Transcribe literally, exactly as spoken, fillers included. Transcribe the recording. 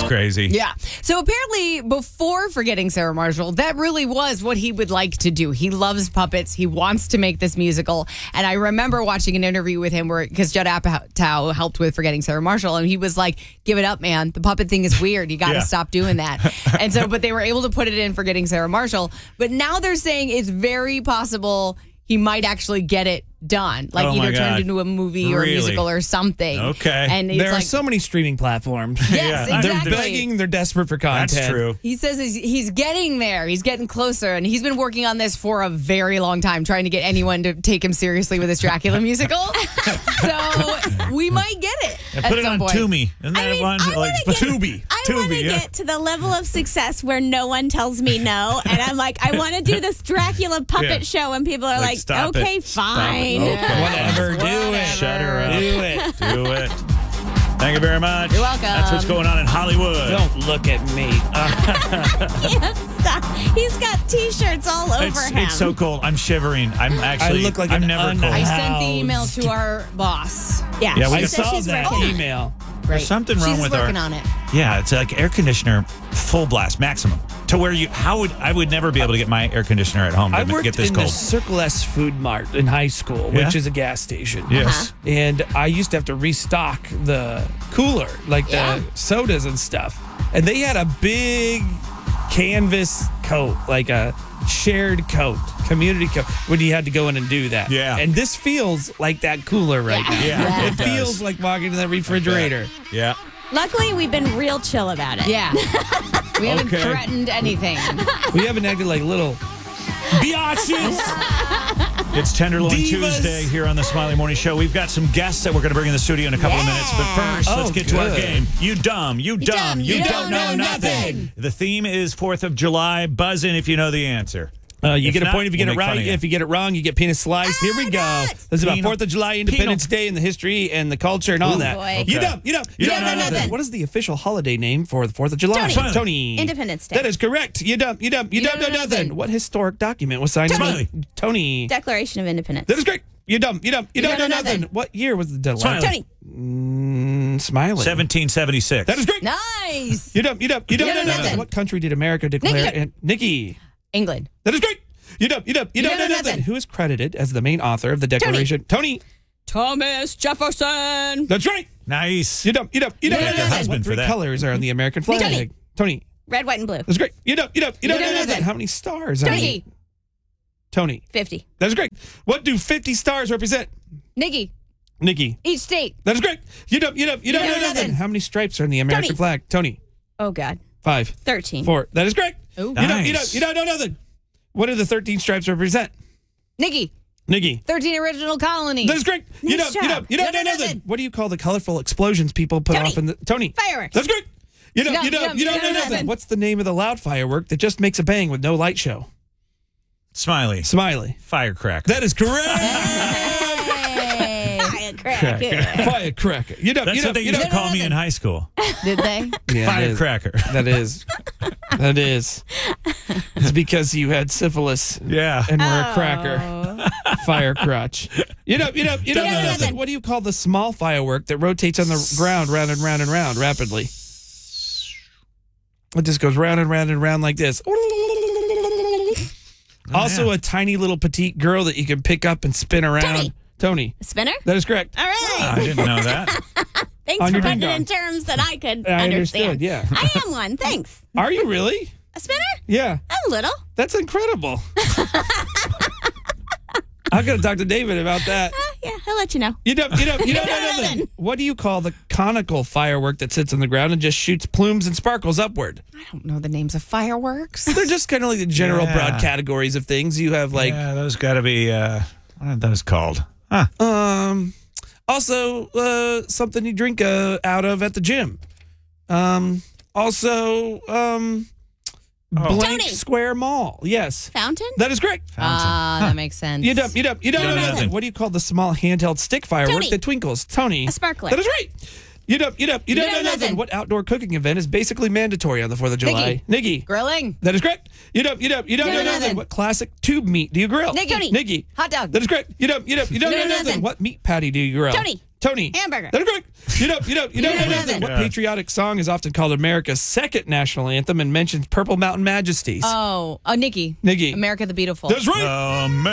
crazy. Yeah. So apparently, before forgetting Sarah Marshall, that really was what he would like to do. He loves puppets. He wants to make this musical. And I remember watching an interview with him where, because Judd Apatow helped with Forgetting Sarah Marshall, and he was like, "Give it up, man. The puppet thing is weird. You got to Yeah. stop doing that." And so, but they were able to put it in Forgetting Sarah Marshall. But now they're saying it's very possible he might actually get it done, like Oh, my either turned God. into a movie or Really? a musical or something. Okay. And it's There are like, so many streaming platforms. yes, Yeah. They're exactly. begging. They're desperate for content. That's true. He says he's, he's getting there. He's getting closer. And he's been working on this for a very long time, trying to get anyone to take him seriously with his Dracula musical. So we might get it. And at put it some on point. Tubi. Isn't that I mean, one? I Like, wanna get- Tubi. I Tubi, want to yeah. get to the level of success where no one tells me no, and I'm like, I want to do this Dracula puppet Yeah. show, and people are Like, like, stop okay, it. Stop it. fine. Okay. Whatever. Do it. Shut her up. Do it. Do it. Thank you very much. You're welcome. That's what's going on in Hollywood. Don't look at me. Stop. He's got T-shirts all over It's, him. it's so cold. I'm shivering. I'm actually. look like I'm an never un- cold. I sent the Housed. email to our boss. yeah, Yeah, we she I says saw she's that working. email. There's something wrong She's with working our. on it. Yeah, it's like air conditioner full blast maximum to where you. How would I would never be able to get my air conditioner at home to I worked get this in cold. the Circle S Food Mart in high school, Yeah? which is a gas station. Yes. And I used to have to restock the cooler, like Yeah. the sodas and stuff. And they had a big canvas coat, like a shared coat, community coat, when you had to go in and do that. Yeah. And this feels like that cooler right Yeah. now. Yeah, It it does. feels like walking into that refrigerator. Yeah. Luckily, we've been real chill about it. Yeah. We haven't Okay. threatened anything. We haven't acted like little biatches. It's Tenderloin Divas. Tuesday here on the Smiley Morning Show. We've got some guests that we're going to bring in the studio in a couple of minutes. But first, Oh, let's get to our good. game. You dumb, you, dumb, dumb, you, you don't, don't know, know nothing. nothing. The theme is fourth of July. Buzz in if you know the answer. Uh, you If get a not, point if you get we'll it make fun right. of you. If you get it wrong, you get penis slice. Here we go. This is about Penal. fourth of July, Independence Day, and the history and the culture and all Ooh, that. boy. You Okay. know, you know, You don't know nothing. What is the official holiday name for the fourth of July? Tony. Tony. Independence Day. That is correct. You dumb, you dumb, you, don't know nothing. What historic document was signed? Tony. by Tony. Declaration of Independence. That is great. You dumb, you dumb, you, don't, know nothing. What year was the deadline? Smiley. Tony. Mm, Smiley. seventeen seventy-six. That is great. Nice. You dumb, you dumb, you don't You know don't know nothing. nothing. What country did America declare? Nikki. And Nikki. England. That is great. You don't, you don't, you, don't, know, nothing. Who is credited as the main author of the Declaration? Tony. Thomas Jefferson. That's right. Nice. You don't, you don't, you don't You know got your nothing. husband What for three that. colors are on the American flag? Tony. Tony. Red, white, and blue. That's great. You don't, you don't, you don't, You know don't know nothing. nothing. How many stars? on Tony. it? Tony. fifty. That's great. What do fifty stars represent? Nikki. Nikki. Each state. That is great. You don't, you don't, you don't know nothing. How many stripes are in the American Tony. flag? Tony. Oh, God. Five. thirteen. Four. That is great. Ooh. You don't, you Nice. don't, you don't know nothing. What do the thirteen stripes represent? Nikki. Nikki. thirteen original colonies. That is great. You Nice don't, you job. don't, you don't know nothing. What do you call the colorful explosions people put Tony. off in the Tony? Fireworks. That's great. You don't, You you don't- don't, you don't know nothing. What's the name of the loud firework that just makes a bang with no light show? Smiley. Smiley. Firecracker. That is correct. Hey. Firecracker. Firecracker. You don't, That's you what don't, they you used don't to call me in high school. Did they? Yeah, that is- Firecracker. That is. That is. It's because you had syphilis Yeah. and were a cracker. Oh. Fire crotch. You know, you know, you don't You know don't know nothing. nothing. What do you call the small firework that rotates on the ground round and round and round rapidly? It just goes round and round and round like this. Also, yeah. a tiny little petite girl that you can pick up and spin around. Tony. Tony. A spinner? That is correct. All right. I didn't know that. Thanks On for your putting ding it in dong. terms that I could I understand. understood, yeah. I am one. Thanks. Are you really? A spinner? Yeah. I'm a little. That's incredible. I'm going to talk to David about that. Uh, yeah, I'll let you know. You don't, you don't, you don't know don't know nothing. nothing. What do you call the conical firework that sits on the ground and just shoots plumes and sparkles upward? I don't know the names of fireworks. They're just kind of like the general Yeah. broad categories of things. You have like, yeah, those got to be, uh, what are those called? Huh. um, also uh, something you drink uh, out of at the gym. Um, also, um, Oh. blank Tony. square mall. Yes, Fountain? that is correct. Ah, that makes sense. You don't, you don't, you don't You know don't know nothing. nothing. What do you call the small handheld stick firework Tony. that twinkles? Tony. A sparkler. That is right. You don't, you don't, you, don't, don't know know nothing. nothing. What outdoor cooking event is basically mandatory on the fourth of July? Nikki. Grilling. That is correct. You don't, you don't, you don't You know don't know nothing. nothing. What classic tube meat do you grill? Nikki. Tony. Nikki. Hot dog. That is correct. You don't, you don't, you don't You know don't know nothing. nothing. What meat patty do you grill? Tony. Tony. Hamburger. That's correct. You know, you know, you know, You you know know, nothing. what Yeah. patriotic song is often called America's second national anthem and mentions Purple Mountain Majesties? Oh, oh, Nikki. Nikki. America the Beautiful. That's right. Um,